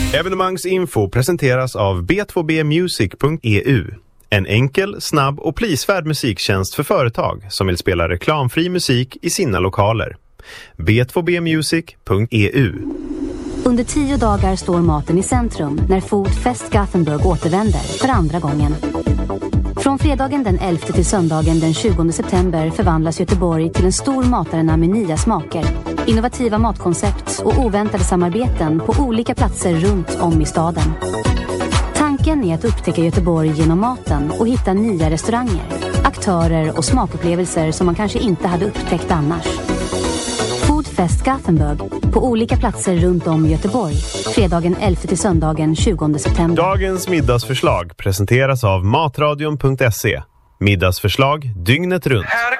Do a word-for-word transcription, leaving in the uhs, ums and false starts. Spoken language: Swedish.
Evenemangsinfo presenteras av b två b music punkt e u. En enkel, snabb och prisvärd musiktjänst för företag som vill spela reklamfri musik i sina lokaler. b två b music punkt e u. Under tio dagar står maten i centrum när Food Fest Gothenburg återvänder för andra gången. Från fredagen den elfte till söndagen den tjugonde september förvandlas Göteborg till en stor matarena med nya smaker, innovativa matkoncept och oväntade samarbeten på olika platser runt om i staden. Tanken är att upptäcka Göteborg genom maten och hitta nya restauranger, aktörer och smakupplevelser som man kanske inte hade upptäckt annars. Food Fest Gothenburg på olika platser runt om i Göteborg. Fredagen elfte till söndagen tjugonde september. Dagens middagsförslag presenteras av matradion punkt se. Middagsförslag dygnet runt. Här